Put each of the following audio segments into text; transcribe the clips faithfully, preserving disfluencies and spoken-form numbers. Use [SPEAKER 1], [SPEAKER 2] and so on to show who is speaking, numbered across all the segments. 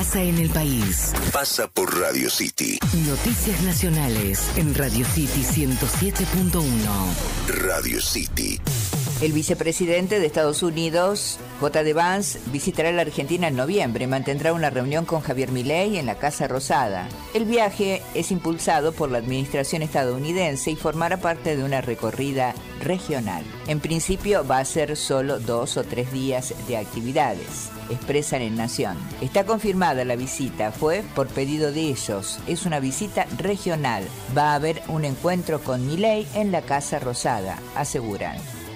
[SPEAKER 1] pasa en el país.
[SPEAKER 2] Pasa por Radio City.
[SPEAKER 1] Noticias nacionales en Radio City ciento siete punto uno.
[SPEAKER 2] Radio City.
[SPEAKER 3] El vicepresidente de Estados Unidos, J D Vance, visitará la Argentina en noviembre. Mantendrá una reunión con Javier Milei en la Casa Rosada. El viaje es impulsado por la administración estadounidense y formará parte de una recorrida regional. En principio va a ser solo dos o tres días de actividades, expresan en Nación. Está confirmada la visita, fue por pedido de ellos. Es una visita regional. Va a haber un encuentro con Milei en la Casa Rosada, aseguran.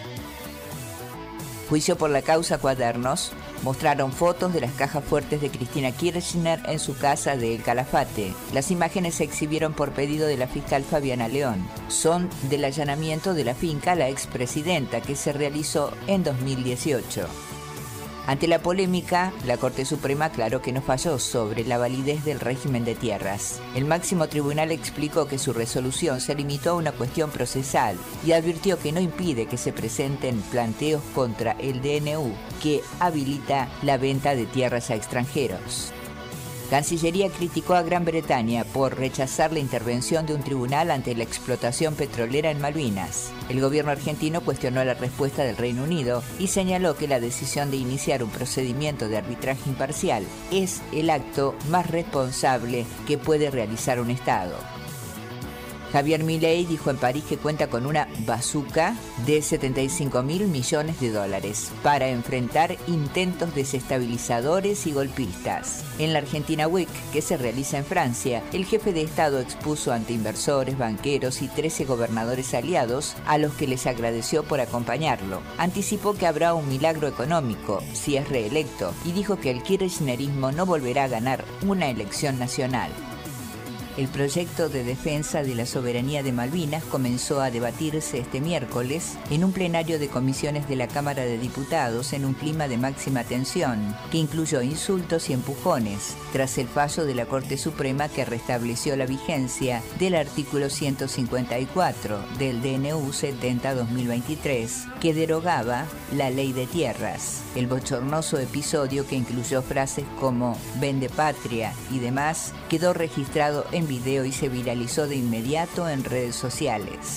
[SPEAKER 3] Juicio por la causa Cuadernos mostraron fotos de las cajas fuertes de Cristina Kirchner en su casa de El Calafate. Las imágenes se exhibieron por pedido de la fiscal Fabiana León. Son del allanamiento de la finca a la expresidenta que se realizó en dos mil dieciocho. Ante la polémica, la Corte Suprema aclaró que no falló sobre la validez del régimen de tierras. El máximo tribunal explicó que su resolución se limitó a una cuestión procesal y advirtió que no impide que se presenten planteos contra el D N U que habilita la venta de tierras a extranjeros. Cancillería criticó a Gran Bretaña por rechazar la intervención de un tribunal ante la explotación petrolera en Malvinas. El gobierno argentino cuestionó la respuesta del Reino Unido y señaló que la decisión de iniciar un procedimiento de arbitraje imparcial es el acto más responsable que puede realizar un Estado. Javier Milei dijo en París que cuenta con una bazuca de setenta y cinco mil millones de dólares para enfrentar intentos desestabilizadores y golpistas. En la Argentina Week, que se realiza en Francia, el jefe de Estado expuso ante inversores, banqueros y trece gobernadores aliados, a los que les agradeció por acompañarlo. Anticipó que habrá un milagro económico si es reelecto y dijo que el kirchnerismo no volverá a ganar una elección nacional. El proyecto de defensa de la soberanía de Malvinas comenzó a debatirse este miércoles en un plenario de comisiones de la Cámara de Diputados en un clima de máxima tensión, que incluyó insultos y empujones, tras el fallo de la Corte Suprema que restableció la vigencia del artículo ciento cincuenta y cuatro del D N U setenta barra dos mil veintitrés, que derogaba la ley de tierras. El bochornoso episodio, que incluyó frases como "vende patria" y demás, quedó registrado en video y se viralizó de inmediato en redes sociales.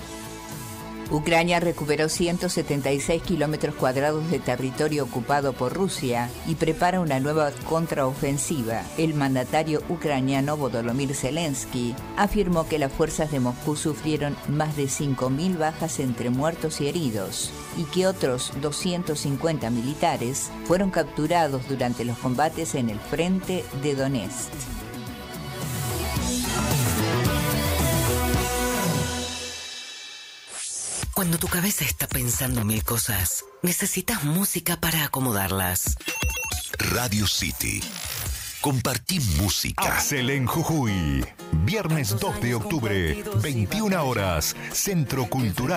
[SPEAKER 3] Ucrania recuperó ciento setenta y seis kilómetros cuadrados de territorio ocupado por Rusia y prepara una nueva contraofensiva. El mandatario ucraniano Volodymyr Zelensky afirmó que las fuerzas de Moscú sufrieron más de cinco mil bajas entre muertos y heridos y que otros doscientos cincuenta militares fueron capturados durante los combates en el frente de Donetsk.
[SPEAKER 1] Cuando tu cabeza está pensando mil cosas, necesitas música para acomodarlas.
[SPEAKER 2] Radio City. Compartí música.
[SPEAKER 4] Axel en Jujuy. Viernes dos de octubre, veintiuna horas, Centro Cultural